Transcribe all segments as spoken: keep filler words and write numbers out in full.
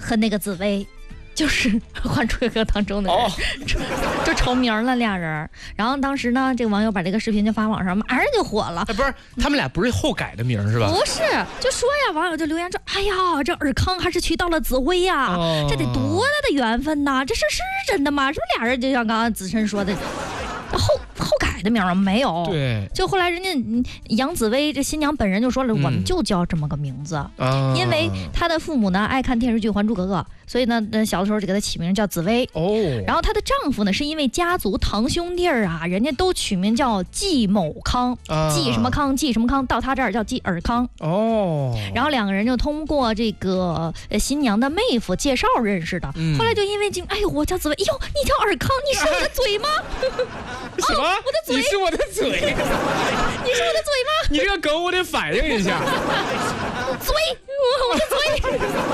和那个紫薇。就是《还珠格格》当中的人，哦、就成名了俩人。然后当时呢，这个网友把这个视频就发网上，马上就火了。 哎，不是，他们俩不是后改的名是吧？ 不是，就说呀，网友就留言说：“哎呀，这尔康还是娶到了紫薇呀，哦、这得多大的缘分呐！这事是真的吗？是不是俩人就像刚刚子琛说的？”后后改的名儿没有， 对， 就后来人家杨紫薇这新娘本人就说了，嗯、我们就叫这么个名字，啊、因为她的父母呢爱看电视剧《还珠格格》，所以呢，小的时候就给她起名叫紫薇。哦，然后她的丈夫呢，是因为家族堂兄弟儿啊，人家都取名叫季某康，啊、季什么康，季什么康，到他这儿叫季尔康。哦，然后两个人就通过这个新娘的妹夫介绍认识的，嗯、后来就因为这，哎呦，我叫紫薇，哎呦，你叫尔康，你是我的嘴吗？ 什么？哦、我的嘴？你是我的嘴？ 你是我的嘴吗？ 你这个梗我得反应一下。 嘴，我的嘴。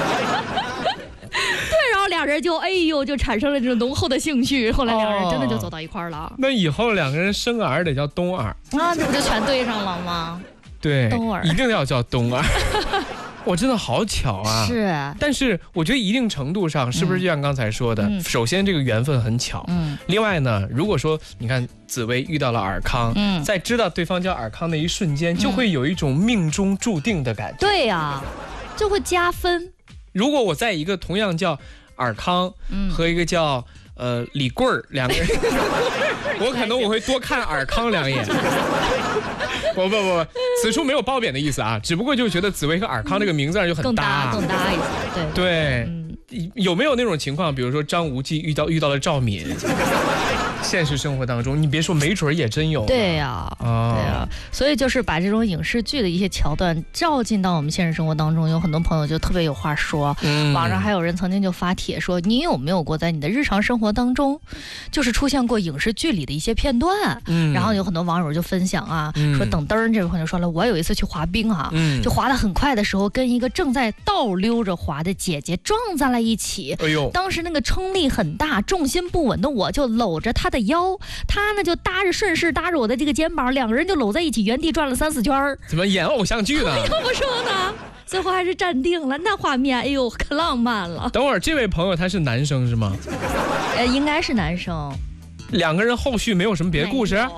对，然后俩人就哎呦，就产生了这种浓厚的兴趣。后来两人真的就走到一块儿了。哦、 那以后两个人生儿得叫东儿啊，这不就全对上了吗？ 对， 东儿一定要叫东儿。我真的好巧啊！ 是， 但是我觉得一定程度上，是不是就像刚才说的，嗯、首先这个缘分很巧，嗯，另外呢，如果说你看紫薇遇到了尔康，嗯，在知道对方叫尔康的一瞬间，就会有一种命中注定的感觉。 对呀、啊，就会加分。 如果我在一个同样叫尔康，嗯，和一个叫呃李贵儿两个人，我可能我会多看尔康两眼。不不不，此处没有褒贬的意思啊，只不过就觉得紫薇和尔康这个名字上就很搭， 更搭更搭一些。对对，嗯、有没有那种情况？比如说张无忌遇到遇到了赵敏，现实生活当中，你别说，没准也真有。 对呀、啊，哦、对呀、啊，所以就是把这种影视剧的一些桥段照进到我们现实生活当中，有很多朋友就特别有话说。嗯、网上还有人曾经就发帖说，你有没有过在你的日常生活当中，就是出现过影视剧里的一些片段？嗯，然后有很多网友就分享啊，嗯、说等灯这位朋友说了，我有一次去滑冰啊，嗯、就滑得很快的时候，跟一个正在倒溜着滑的姐姐撞在了一起。哎呦，当时那个冲力很大，重心不稳的我就搂着她的腰，她呢就搭着顺势搭着我的这个肩膀，两个人就搂在一起，原地转了三四圈。 怎么演偶像剧呢？ 要不说呢，最后还是站定了，那画面哎呦可浪漫了。 等会儿这位朋友他是男生是吗？ 呃，应该是男生。 两个人后续没有什么别的故事？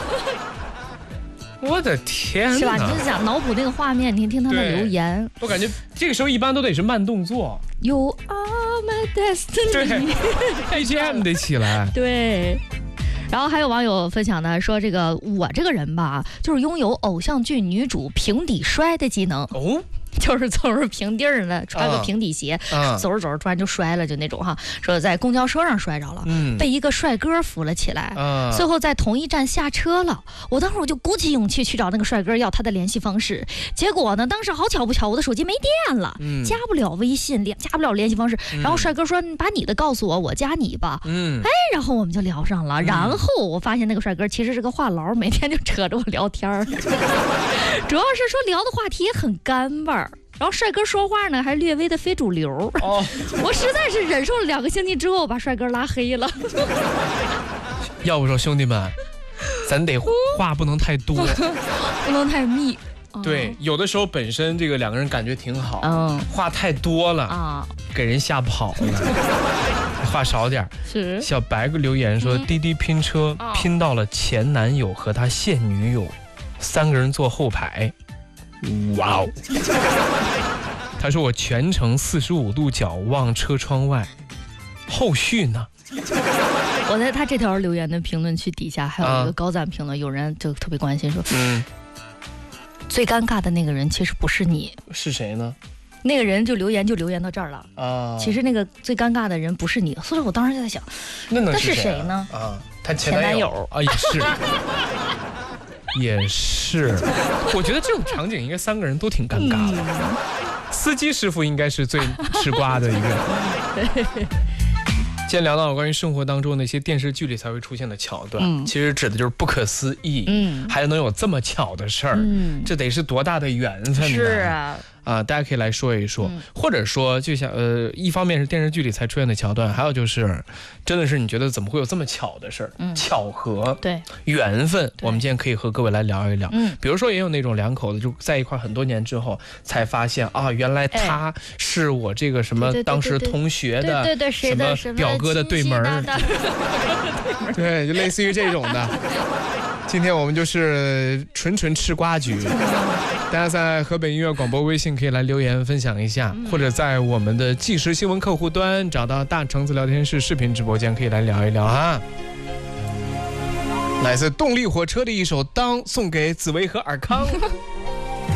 我的天哪， 是吧？你就想脑补那个画面，你听他的留言。 我感觉这个时候一般都得是慢动作。 You are my destiny。 对 ，B G M 得起来。 对。然后还有网友分享呢，说这个我这个人吧，就是拥有偶像剧女主平底摔的技能。哦。就是走着平地儿呢，穿个平底鞋，啊、走着走着突然就摔了，就那种哈。说在公交车上摔着了，嗯、被一个帅哥扶了起来，啊、最后在同一站下车了。我当时我就鼓起勇气去找那个帅哥要他的联系方式，结果呢，当时好巧不巧，我的手机没电了，嗯、加不了微信，连加不了联系方式。嗯、然后帅哥说：“你把你的告诉我，我加你吧。”嗯，哎，然后我们就聊上了。嗯、然后我发现那个帅哥其实是个话痨，每天就扯着我聊天儿，主要是说聊的话题也很干巴儿。然后帅哥说话呢还略微的非主流，哦、我实在是忍受了两个星期之后，把帅哥拉黑了。 要不说兄弟们，咱得话不能太多， 不能太密。 对，有的时候本身这个两个人感觉挺好，嗯，话太多了啊，给人吓跑了。话少点。 是。小白留言说，嗯、滴滴拼车拼到了前男友和他现女友，三个人坐后排。哇哦！他说我全程四十五度角望车窗外，后续呢？ 我在他这条留言的评论区底下还有一个高赞评论，啊、有人就特别关心说，嗯，最尴尬的那个人其实不是你， 是谁呢？ 那个人就留言就留言到这儿了啊。其实那个最尴尬的人不是你，所以我当时就在想， 那能是谁呢？ 啊，他前男友啊，也是。也是，我觉得这种场景应该三个人都挺尴尬的。嗯、司机师傅应该是最吃瓜的一个。今天聊到关于生活当中那些电视剧里才会出现的桥段，嗯、其实指的就是不可思议，嗯、还能有这么巧的事儿，嗯、这得是多大的缘分呢？ 是啊。 啊，大家可以来说一说，嗯、或者说就像呃，一方面是电视剧里才出现的桥段，还有就是真的是你觉得怎么会有这么巧的事儿？嗯，巧合， 对， 缘分，我们今天可以和各位来聊一聊。嗯，比如说也有那种两口子就在一块很多年之后才发现啊，原来他是我这个什么当时同学的， 对对什么表哥的对门儿，对，就类似于这种的。今天我们就是纯纯吃瓜局。大家在河北音乐广播微信可以来留言分享一下，或者在我们的即时新闻客户端找到大橙子聊天室视频直播间可以来聊一聊哈。来自动力火车的一首《当》送给紫薇和尔康。